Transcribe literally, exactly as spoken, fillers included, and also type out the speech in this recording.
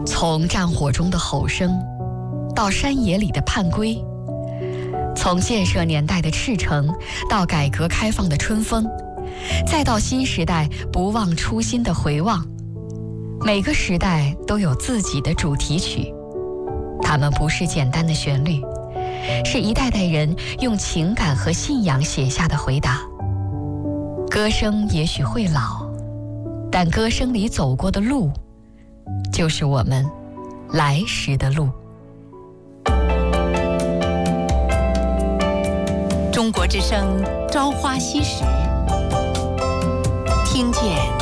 从战火中的吼声，到山野里的盼归；从建设年代的赤诚，到改革开放的春风，再到新时代不忘初心的回望。每个时代都有自己的主题曲，它们不是简单的旋律，是一代代人用情感和信仰写下的回答。歌声也许会老，但歌声里走过的路，就是我们来时的路。 中国之声，朝花夕拾，听见